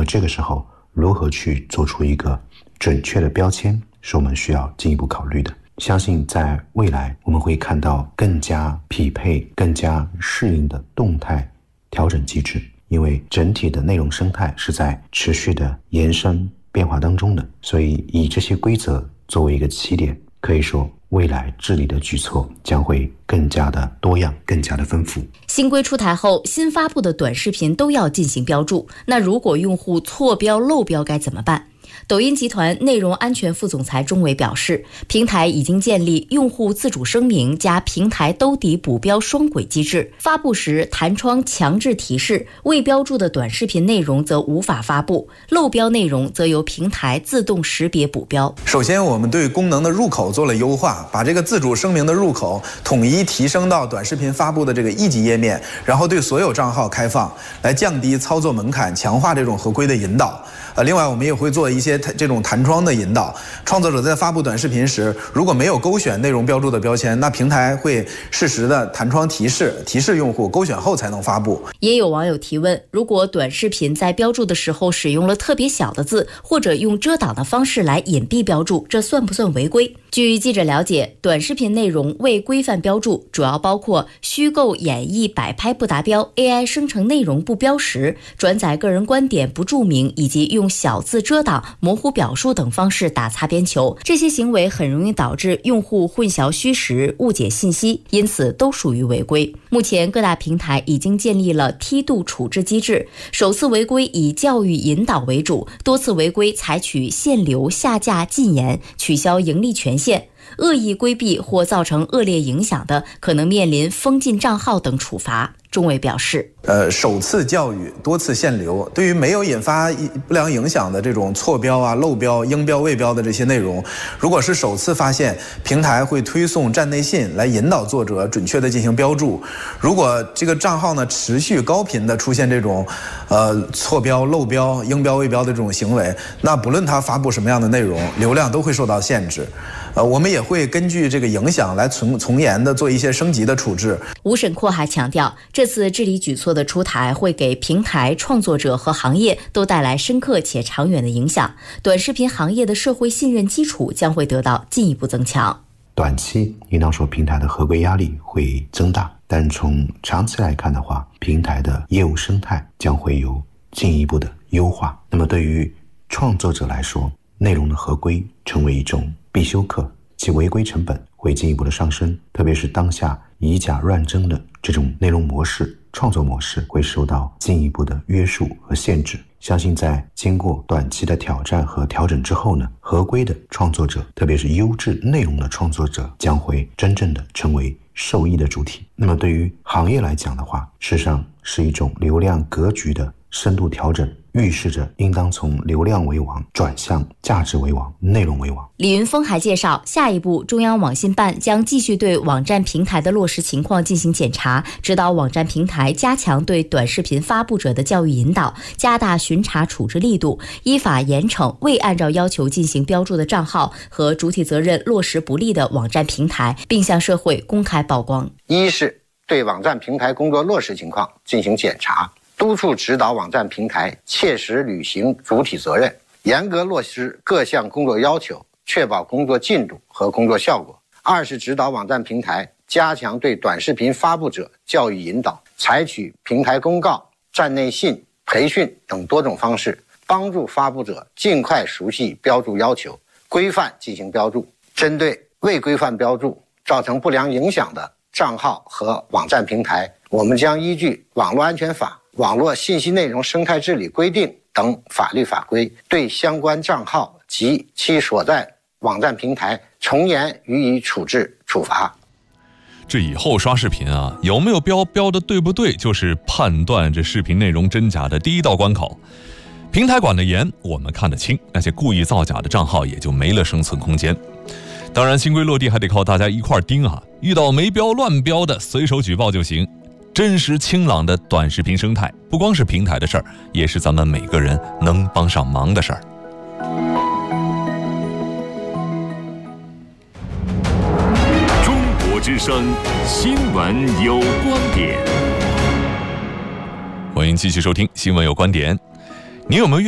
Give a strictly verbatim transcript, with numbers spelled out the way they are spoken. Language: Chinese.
这个时候如何去做出一个准确的标签，是我们需要进一步考虑的。相信在未来我们会看到更加匹配、更加适应的动态调整机制，因为整体的内容生态是在持续的延伸变化当中的，所以以这些规则作为一个起点，可以说未来治理的举措将会更加的多样，更加的丰富。 新规出台后，新发布的短视频都要进行标注，那如果用户错标漏标该怎么办？抖音集团内容安全副总裁钟伟表示，平台已经建立用户自主声明加平台兜底补标双轨机制，发布时弹窗强制提示，未标注的短视频内容则无法发布，漏标内容则由平台自动识别补标。 首先，我们对功能的入口做了优化，把这个自主声明的入口统一提升到短视频发布的这个一级页面，然后对所有账号开放，来降低操作门槛，强化这种合规的引导。呃，另外我们也会做一些这种弹窗的引导，创作者在发布短视频时，如果没有勾选内容标注的标签，那平台会适时的弹窗提示，提示用户勾选后才能发布。 也有网友提问，如果短视频在标注的时候使用了特别小的字，或者用遮挡的方式来隐蔽标注，这算不算违规？据记者了解，短视频内容未规范标注主要包括虚构演绎摆拍不达标、A I 生成内容不标识、转载个人观点不注明，以及用小字遮挡、模糊表述等方式打擦边球。这些行为很容易导致用户混淆虚实、误解信息，因此都属于违规。目前各大平台已经建立了梯度处置机制，首次违规以教育引导为主，多次违规采取限流、下架、禁言、取消盈利权限。恶意规避或造成恶劣影响的，可能面临封禁账号等处罚。钟伟表示， 呃，首次教育，多次限流，对于没有引发不良影响的这种错标啊、漏标、应标未标的这些内容，如果是首次发现，平台会推送站内信来引导作者准确的进行标注。如果这个账号呢持续高频的出现这种呃错标、漏标、应标未标的这种行为，那不论他发布什么样的内容，流量都会受到限制。呃，我们也会根据这个影响来从从严的做一些升级的处置。 吴沈括还强调，这次治理举措的出台会给平台、创作者和行业都带来深刻且长远的影响，短视频行业的社会信任基础将会得到进一步增强。 短期应当说平台的合规压力会增大，但从长期来看的话，平台的业务生态将会有进一步的优化。那么对于创作者来说，内容的合规成为一种必修课，其违规成本会进一步的上升，特别是当下以假乱真的这种内容模式、创作模式会受到进一步的约束和限制。相信在经过短期的挑战和调整之后呢，合规的创作者，特别是优质内容的创作者，将会真正的成为受益的主体。那么对于行业来讲的话，事实上是一种流量格局的深度调整，预示着应当从流量为王转向价值为王、内容为王。 李云峰还介绍，下一步中央网信办将继续对网站平台的落实情况进行检查，指导网站平台加强对短视频发布者的教育引导，加大巡查处置力度，依法严惩未按照要求进行标注的账号和主体责任落实不力的网站平台，并向社会公开曝光。 一是对网站平台工作落实情况进行检查，督促指导网站平台切实履行主体责任，严格落实各项工作要求，确保工作进度和工作效果。二是指导网站平台加强对短视频发布者教育引导，采取平台公告、站内信、培训等多种方式，帮助发布者尽快熟悉标注要求，规范进行标注。针对未规范标注造成不良影响的账号和网站平台，我们将依据网络安全法、网络信息内容生态治理规定等法律法规，对相关账号及其所在网站平台从严予以处置处罚。 这以后刷视频啊，有没有标标的对不对，就是判断这视频内容真假的第一道关口。平台管得严，我们看得清，那些故意造假的账号也就没了生存空间。当然新规落地还得靠大家一块盯啊，遇到没标乱标的随手举报就行。真实清朗的短视频生态不光是平台的事儿，也是咱们每个人能帮上忙的事儿。 中国之声新闻有观点， 欢迎继续收听新闻有观点。你有没有遇